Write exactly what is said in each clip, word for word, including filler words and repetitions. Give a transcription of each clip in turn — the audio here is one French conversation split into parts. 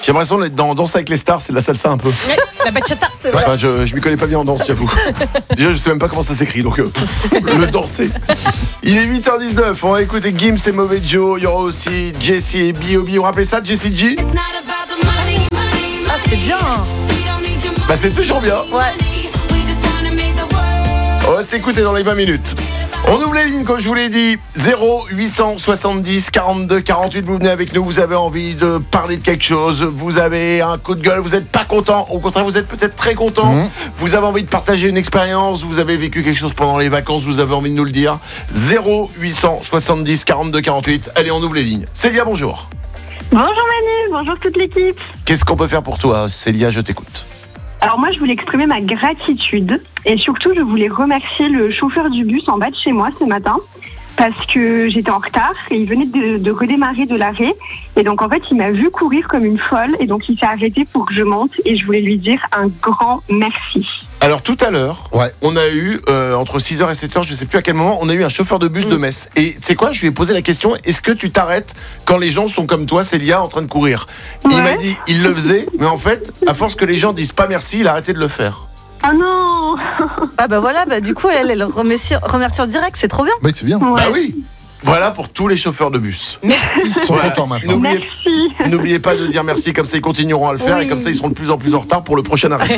J'ai l'impression d'être dans Danse avec les stars, c'est de la salsa un peu. Ouais, la bachata, c'est vrai. Enfin, je, je m'y connais pas bien en danse, j'avoue. Déjà, je sais même pas comment ça s'écrit, donc euh, le danser. Il est huit heures dix-neuf, on va écouter Gims et Mauvais Joe. Il y aura aussi Jessie et B O B. Vous vous rappelez ça, Jessie G? Ah, c'était bien. Bah, c'est toujours bien. Ouais. On va s'écouter dans les vingt minutes. On ouvre les lignes, comme je vous l'ai dit. zéro huit cent soixante-dix quarante-deux quarante-huit. Vous venez avec nous, vous avez envie de parler de quelque chose, vous avez un coup de gueule, vous n'êtes pas content, au contraire vous êtes peut-être très content, mmh. Vous avez envie de partager une expérience, vous avez vécu quelque chose pendant les vacances, vous avez envie de nous le dire. zéro huit cent soixante-dix quarante-deux quarante-huit. Allez, on ouvre les lignes. Célia, bonjour. Bonjour Manu, bonjour toute l'équipe. Qu'est-ce qu'on peut faire pour toi, Célia? Je t'écoute. Alors moi, je voulais exprimer ma gratitude et surtout, je voulais remercier le chauffeur du bus en bas de chez moi ce matin parce que j'étais en retard et il venait de, de redémarrer de l'arrêt et donc en fait, il m'a vu courir comme une folle et donc il s'est arrêté pour que je monte et je voulais lui dire un grand merci. Alors tout à l'heure, ouais. on a eu, euh, entre six heures et sept heures, je ne sais plus à quel moment, on a eu un chauffeur de bus mmh. de Metz. Et tu sais quoi, je lui ai posé la question, est-ce que tu t'arrêtes quand les gens sont comme toi, Célia, en train de courir? Ouais. Il m'a dit, il le faisait, mais en fait, à force que les gens disent pas merci, il a arrêté de le faire. Oh non. Ah bah voilà, bah du coup, elle, elle remercie, remercie en direct, c'est trop bien. Oui, c'est bien. Ouais. Bah oui. Voilà pour tous les chauffeurs de bus. Merci. Ils sont Voilà. contents maintenant. N'oubliez, Merci. n'oubliez pas de dire merci, comme ça ils continueront à le faire Oui. et comme ça ils seront de plus en plus en retard pour le prochain arrêt.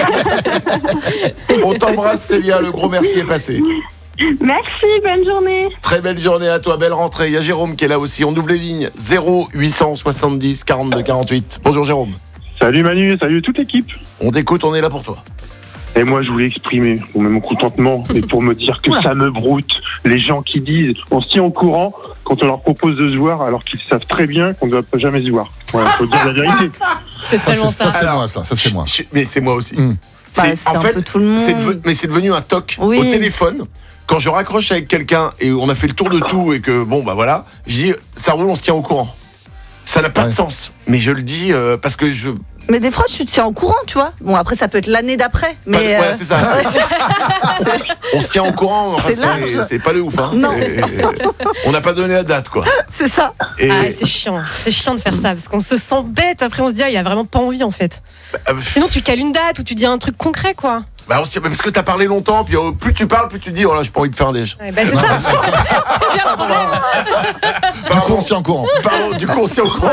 On t'embrasse Célia, le gros merci est passé. Merci, bonne journée. Très belle journée à toi, belle rentrée. Il y a Jérôme qui est là aussi. On ouvre les lignes zéro huit cent soixante-dix quarante-deux quarante-huit. Bonjour Jérôme. Salut Manu, salut toute l'équipe. On t'écoute, on est là pour toi. Et moi je voulais exprimer mon contentement et pour me dire que ça me broute les gens qui disent on se tient au courant quand on leur propose de se voir alors qu'ils savent très bien qu'on ne doit jamais se voir. Voilà, faut dire la vérité. C'est Ça, tellement c'est, ça. ça, c'est Alors, moi, ça, ça c'est moi. Je- mais c'est moi aussi. Mm. C'est, Bah, c'est en un fait, peu tout le monde. c'est devenu, mais c'est devenu un toc Oui. au téléphone. Quand je raccroche avec quelqu'un et on a fait le tour de tout et que bon bah voilà, je dis ça roule, on se tient au courant. Ça n'a pas Ouais. de sens, mais je le dis euh, parce que je. Mais des fois, tu te tiens au courant, tu vois. Bon, après, ça peut être l'année d'après. Mais Ouais, euh, c'est ça. c'est- on se tient au courant. Enfin, C'est c'est, large. c'est pas de ouf. Hein. Non. C'est- on n'a pas donné la date quoi. c'est ça. Et, Ah, c'est chiant, c'est chiant de faire ça parce qu'on se sent bête. Après, on se dit, ah, il a vraiment pas envie en fait. euh, Sinon, tu cales une date ou tu dis un truc concret, quoi. bah, on se tient, parce que t'as parlé longtemps, puis euh, plus tu parles, plus tu dis oh là, j'ai pas envie de faire un déj. Ouais, bah, c'est ça. C'est bien le problème. Du coup, on se tient en courant. Pardon, du coup on se tient au courant.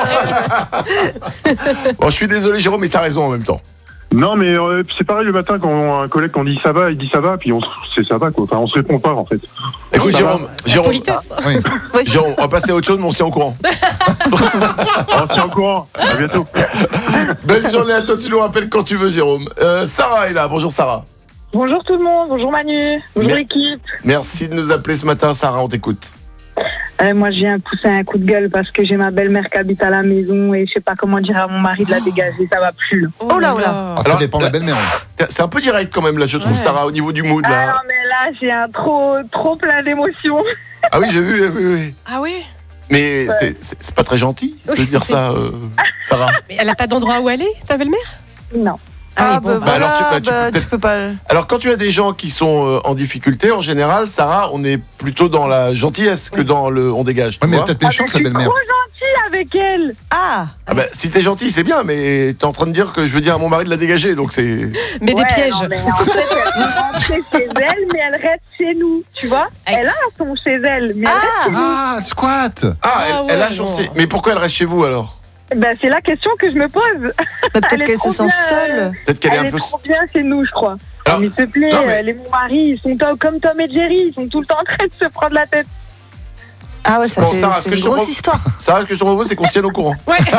Bon, je suis désolé Jérôme, mais t'as raison en même temps. Non mais euh, c'est pareil le matin quand on a un collègue qu'on dit ça va, il dit ça va, puis on se- c'est ça va quoi. Enfin on se répond pas en fait. Écoute Ça Jérôme, La Jérôme, politesse. Oui. Jérôme, on va passer à autre chose, mais on se tient au courant. On se tient au courant. À bientôt. Belle journée à toi, tu nous rappelles quand tu veux Jérôme. Euh, Sarah est là, bonjour Sarah. Bonjour tout le monde, bonjour Manu, bonjour Mais- l'équipe. Merci de nous appeler ce matin Sarah, on t'écoute. Euh, moi, je viens pousser un coup de gueule parce que j'ai ma belle-mère qui habite à la maison et je sais pas comment dire à mon mari de la dégager, ça va plus là. Oh là, oh là. Ah, ça Alors, dépend de la belle-mère. hein. C'est un peu direct quand même là, je trouve Ouais. Sarah, au niveau du mood Ah là. non, mais là, j'ai un trop, trop plein d'émotions. Ah oui, j'ai vu, oui, oui. Ah oui. Mais c'est, c'est, c'est pas très gentil de dire ça, euh, Sarah. Mais elle a pas d'endroit où aller, ta belle-mère? Non. Ah, oui, bon, bah, bah voilà, alors tu- bah, tu peux bah, tu peut-être- peux pas. Alors quand tu as des gens qui sont euh, en difficulté, en général, Sarah, on est plutôt dans la gentillesse que dans le on dégage. tu Ouais, mais elle vois. est peut-être méchante, je la suis belle-mère. trop gentille avec elle. Ah, Ah bah, si t'es gentil, c'est bien, mais t'es en train de dire que je veux dire à mon mari de la dégager, donc c'est. Mais des Ouais, pièges. non, mais en fait, elle peut rentrer chez elle, mais elle reste chez nous, tu vois. Aïe. Elle a son chez elle, mais elle ah, Ah, squat. Ah, Ah elle, ouais, elle a non. changé. Mais pourquoi elle reste chez vous alors? reste... Ben, c'est la question que je me pose. bah, Elle peut-être est qu'elle se trop sent bien, seule. Peut-être qu'elle est Elle un est peu. trop bien chez nous, je crois. Alors, mais s'il te plaît, non, mais- les mon mari, ils sont to- comme Tom et Jerry, ils sont tout le temps en train de se prendre la tête. Ah ouais, ça Bon, fait Sarah, ce c'est que une je te grosse propose- histoire. Sarah, ce que je te propose, c'est qu'on se tienne au courant. Ouais. Ok,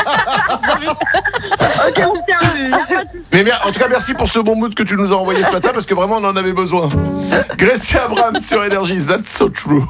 on se tient plus, y a pas de souci. Mais mer- en tout cas, merci pour ce bon mood que tu nous as envoyé ce matin, parce que vraiment, on en avait besoin. Gracie Abrams sur Énergie, that's so true.